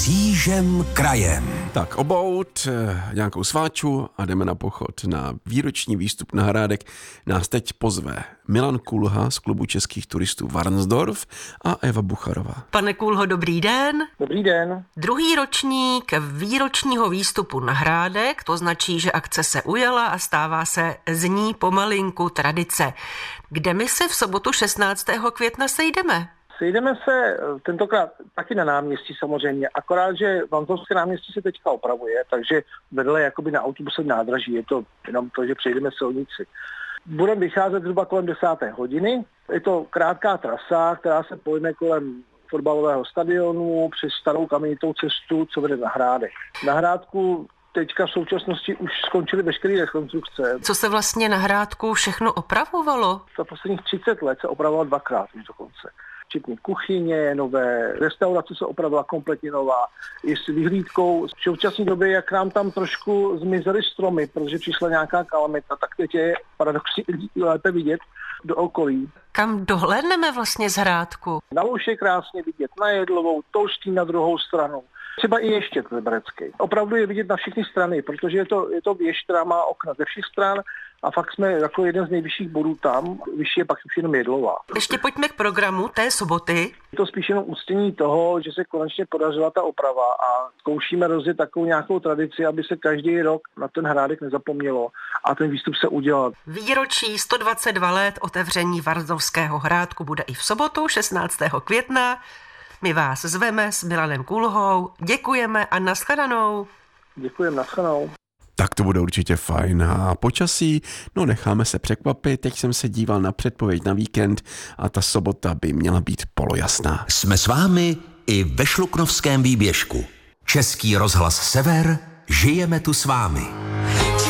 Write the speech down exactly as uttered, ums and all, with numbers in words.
Křížem krajem. Tak obout, nějakou sváču a jdeme na pochod. Na výroční výstup na Hrádek nás teď pozve Milan Kulha z klubu českých turistů Varnsdorf a Eva Bucharová. Pane Kulho, dobrý den. Dobrý den. Druhý ročník výročního výstupu na Hrádek, to značí, že akce se ujala a stává se z ní pomalinku tradice. Kde my se v sobotu šestnáctého května sejdeme? Sejdeme se tentokrát taky na náměstí samozřejmě, akorát, že Varnsdorfské náměstí se teďka opravuje, takže vedle jakoby na autobusovém nádraží, je to jenom to, že přejdeme silnici. Budeme vycházet zhruba kolem desáté hodiny, je to krátká trasa, která se pojme kolem fotbalového stadionu přes starou kamenitou cestu, co vede na Hrádek. Na Hrádku teďka v současnosti už skončily veškeré rekonstrukce. Co se vlastně na Hrádku všechno opravovalo? Za posledních třicet let se opravovalo dvakrát už dokonce. Včetně kuchyně, nové restaurace se opravila kompletně nová, i s vyhlídkou. V současné době, jak nám tam trošku zmizely stromy, protože přišla nějaká kalamita, tak teď je paradoxně lépe vidět do okolí. Kam dohlédneme vlastně z Hrádku? Na Louš je krásně vidět, na Jedlovou, Tolští na druhou stranu. Třeba i ještě Liberecký. Opravdu je vidět na všechny strany, protože je to, je to věž, která má okna ze všech stran a fakt jsme jako jeden z nejvyšších bodů tam, vyšší je pak už jenom Jedlová. Ještě pojďme k programu té soboty. Je to spíš jenom ústění toho, že se konečně podařila ta oprava a zkoušíme rozjet takovou nějakou tradici, aby se každý rok na ten Hrádek nezapomnělo a ten výstup se udělal. Výročí sto dvacet dva let otevření Varnsdorfského Hrádku bude i v sobotu šestnáctého května. My vás zveme s Milanem Kulhou, děkujeme a nashledanou. Děkujeme, nashledanou. Tak to bude určitě fajn. A počasí, no necháme se překvapit. Teď jsem se díval na předpověď na víkend a ta sobota by měla být polojasná. Jsme s vámi i ve Šluknovském výběžku. Český rozhlas Sever, žijeme tu s vámi.